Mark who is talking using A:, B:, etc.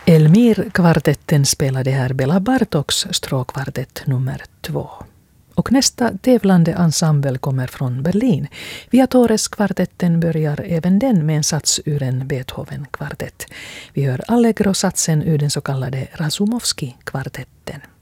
A: Elmir-kvartetten spelade här Bela Bartoks stråkkvartett nummer 2. Och nästa tävlande ensemble kommer från Berlin. Viatores-kvartetten börjar även den med en sats ur en Beethoven-kvartett. Vi hör Allegro-satsen ur den så kallade Razumovsky-kvartetten.